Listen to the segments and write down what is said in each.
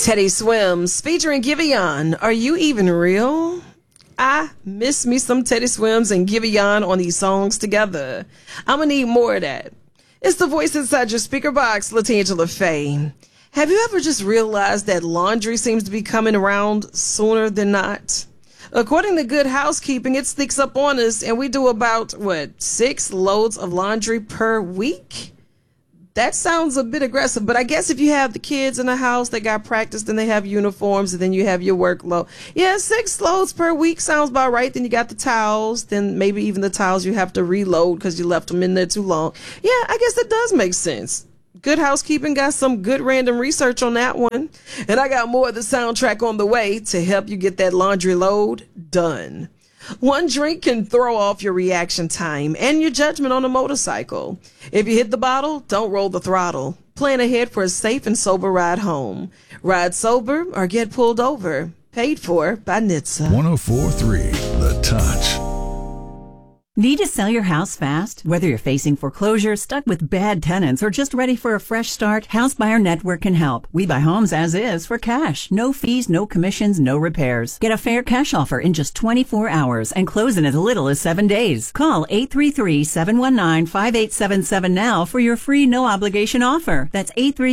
Teddy Swims featuring Giveon. Are you even real? I miss me some Teddy Swims and Giveon on these songs together. I'm going to need more of that. It's the voice inside your speaker box, LaTangela Faye. Have you ever just realized that laundry seems to be coming around sooner than not? According to Good Housekeeping, it sneaks up on us, and we do about, 6 loads of laundry per week? That sounds a bit aggressive, but I guess if you have the kids in the house, they got practice, then they have uniforms, and then you have your workload. Yeah, 6 loads per week sounds about right. Then you got the towels, then maybe even the towels you have to reload because you left them in there too long. Yeah, I guess that does make sense. Good Housekeeping got some good random research on that one. And I got more of the soundtrack on the way to help you get that laundry load done. One drink can throw off your reaction time and your judgment on a motorcycle. If you hit the bottle, don't roll the throttle. Plan ahead for a safe and sober ride home. Ride sober or get pulled over. Paid for by NHTSA. 104.3 The Touch. Need to sell your house fast? Whether you're facing foreclosure, stuck with bad tenants, or just ready for a fresh start, House Buyer Network can help. We buy homes as is for cash. No fees, no commissions, no repairs. Get a fair cash offer in just 24 hours and close in as little as 7 days. Call 833-719-5877 now for your free no-obligation offer. That's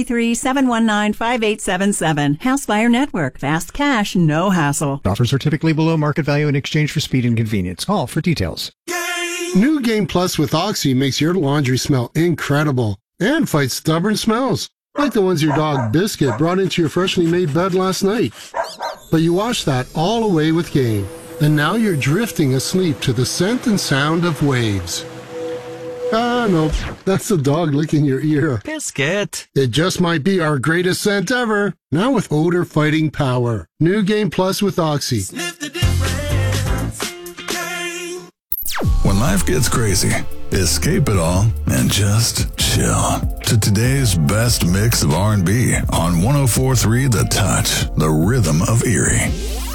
833-719-5877. House Buyer Network. Fast cash, no hassle. Offers are typically below market value in exchange for speed and convenience. Call for details. New Game Plus with Oxy makes your laundry smell incredible and fights stubborn smells, like the ones your dog Biscuit brought into your freshly made bed last night. But you wash that all away with Game, and now you're drifting asleep to the scent and sound of waves. Ah, nope, that's the dog licking your ear. Biscuit. It just might be our greatest scent ever, now with odor-fighting power. New Game Plus with Oxy. Sniff the difference. When life gets crazy, escape it all and just chill to today's best mix of R&B on 104.3 The Touch, the rhythm of Erie.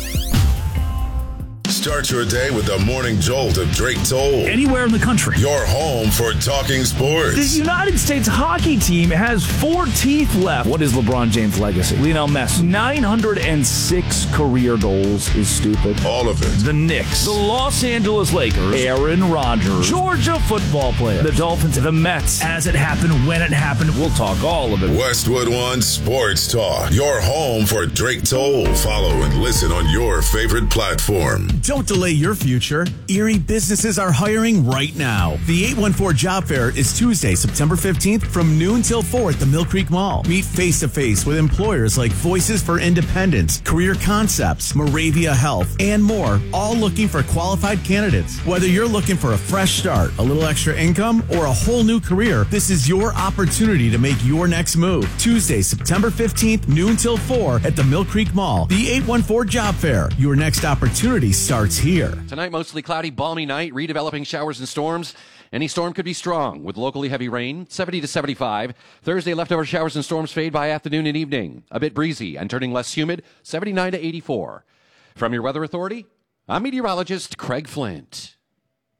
Start your day with the morning jolt of Drake Toll. Anywhere in the country. Your home for talking sports. The United States hockey team has 4 teeth left. What is LeBron James' legacy? Lionel Messi. 906 career goals is stupid. All of it. The Knicks. The Los Angeles Lakers. Aaron Rodgers. Georgia football player. The Dolphins. The Mets. As it happened, when it happened, we'll talk all of it. Westwood One Sports Talk. Your home for Drake Toll. Follow and listen on your favorite platform. Don't delay your future. Erie businesses are hiring right now. The 814 Job Fair is Tuesday, September 15th from noon till 4 at the Mill Creek Mall. Meet face-to-face with employers like Voices for Independence, Career Concepts, Moravia Health, and more, all looking for qualified candidates. Whether you're looking for a fresh start, a little extra income, or a whole new career, this is your opportunity to make your next move. Tuesday, September 15th, noon till 4 at the Mill Creek Mall. The 814 Job Fair. Your next opportunity starts here. Tonight, mostly cloudy, balmy night, redeveloping showers and storms. Any storm could be strong with locally heavy rain, 70 to 75. Thursday, leftover showers and storms fade by afternoon and evening. A bit breezy and turning less humid, 79 to 84. From your weather authority, I'm meteorologist Craig Flint.